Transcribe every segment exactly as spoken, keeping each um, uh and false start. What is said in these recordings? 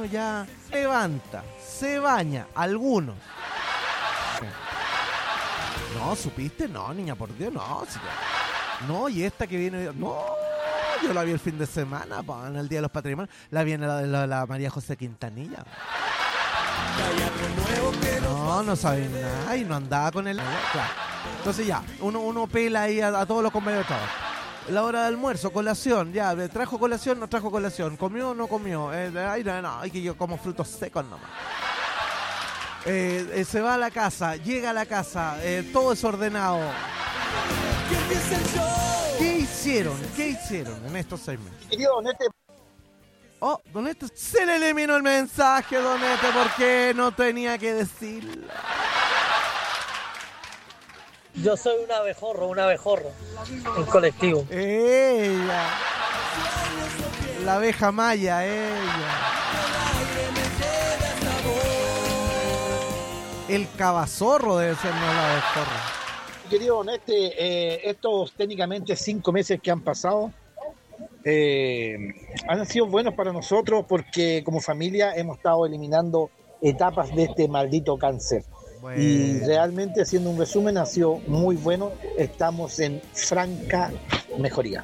uno ya levanta, se baña, algunos. No, ¿supiste? No, niña, por Dios, no. Si ya... No, y esta que viene... No, yo la vi el fin de semana, pa, en el Día de los Patrimonios. La vi en la, la, la María José Quintanilla. No, no sabía nada y no andaba con él. Claro. Entonces ya, uno, uno pela ahí a, a todos los compañeros de trabajo. La hora de almuerzo, colación, ya, trajo colación, no trajo colación, comió o no comió. Eh, ay, no, no, hay que yo como frutos secos nomás. Eh, eh, se va a la casa, llega a la casa, eh, todo desordenado. ¿Qué hicieron? ¿Qué hicieron en estos seis meses? Querido Donete. Oh, Donete, se le eliminó el mensaje, Donete, porque no tenía que decirlo. Yo soy un abejorro, un abejorro en colectivo. Ella. La abeja maya, ella. El cabazorro debe ser, no la abejorro. Querido Donete, eh, estos técnicamente cinco meses que han pasado eh, han sido buenos para nosotros porque como familia hemos estado eliminando etapas de este maldito cáncer. Bueno. Y realmente, haciendo un resumen, ha sido muy bueno. Estamos en franca mejoría.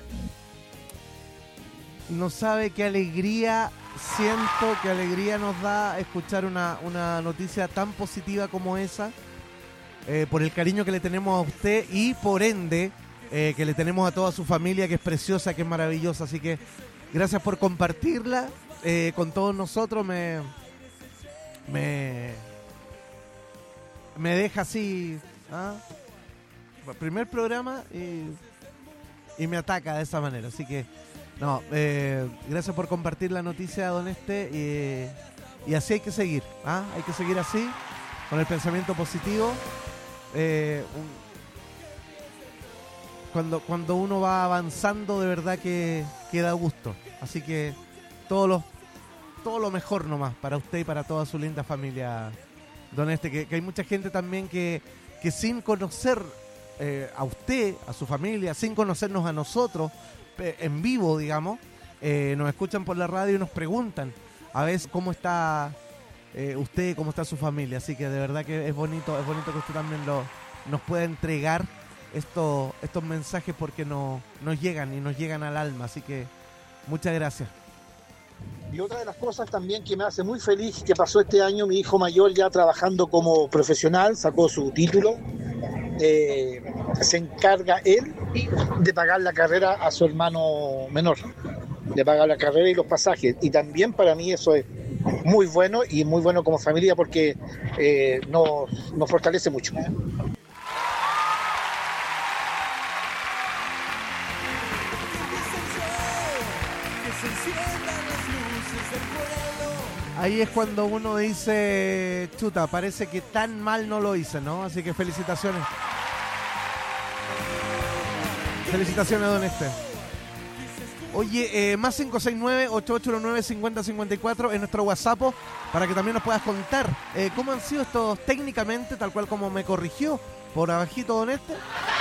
No sabe qué alegría siento, qué alegría nos da escuchar una, una noticia tan positiva como esa, eh, por el cariño que le tenemos a usted y por ende eh, que le tenemos a toda su familia, que es preciosa, que es maravillosa. Así que gracias por compartirla eh, con todos nosotros. Me... me Me deja así, ¿ah? Primer programa y, y me ataca de esa manera. Así que, no, eh, gracias por compartir la noticia, Don Este. Y, y así hay que seguir, ¿ah? Hay que seguir así, con el pensamiento positivo. Eh, un, cuando, cuando uno va avanzando, de verdad que, que da gusto. Así que todo lo, todo lo mejor nomás para usted y para toda su linda familia, Don Este, que, que hay mucha gente también que, que sin conocer eh, a usted, a su familia, sin conocernos a nosotros, eh, en vivo, digamos, eh, nos escuchan por la radio y nos preguntan a veces cómo está eh, usted, cómo está su familia. Así que de verdad que es bonito, es bonito que usted también lo, nos pueda entregar estos, estos mensajes porque no, nos llegan y nos llegan al alma. Así que muchas gracias. Y otra de las cosas también que me hace muy feliz que pasó este año, mi hijo mayor ya trabajando como profesional, sacó su título, eh, se encarga él de pagar la carrera a su hermano menor, de pagar la carrera y los pasajes. Y también para mí eso es muy bueno y muy bueno como familia porque eh, nos, nos fortalece mucho. Ahí es cuando uno dice, chuta, parece que tan mal no lo hice, ¿no? Así que felicitaciones. Felicitaciones, Don Este. Oye, eh, más cinco seis nueve, ocho ocho uno nueve, cinco cero cinco cuatro en nuestro WhatsApp para que también nos puedas contar eh, cómo han sido estos técnicamente, tal cual como me corrigió por abajito Don Este.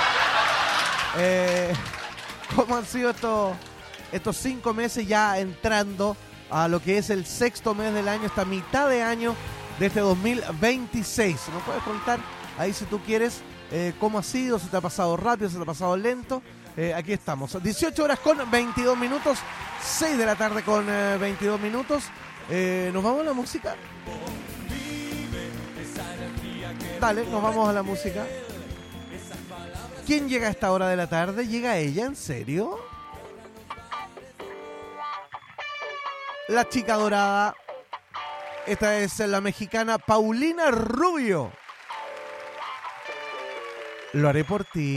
Eh, cómo han sido estos, estos cinco meses ya entrando a lo que es el sexto mes del año, esta mitad de año de este dos mil veintiséis. ¿Nos puedes contar ahí si tú quieres eh, cómo ha sido, si te ha pasado rápido, si te ha pasado lento? Eh, aquí estamos, dieciocho horas con veintidós minutos, seis de la tarde con eh, veintidós minutos. Eh, ¿Nos vamos a la música? Dale, nos vamos a la música. ¿Quién llega a esta hora de la tarde? ¿Llega ella? ¿En serio? La chica dorada. Esta es la mexicana Paulina Rubio. Lo haré por ti.